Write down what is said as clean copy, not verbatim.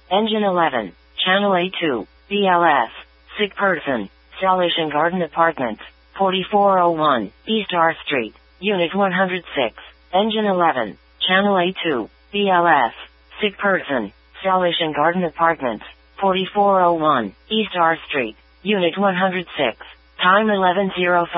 Engine 11. Channel A2. BLS. Sick person. Salvation Garden Apartments. 4401. East R Street. Unit 106. Engine 11. Channel A2. BLS. Sick person. Salvation Garden Apartments. 4401. East R Street. Unit 106. Time 11:05.